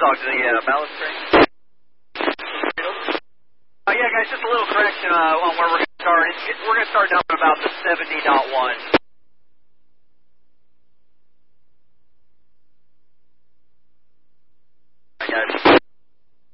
Dog to the ballast train. Yeah, guys, just a little correction on where we're going to start. We're going to start down at about the 70.1.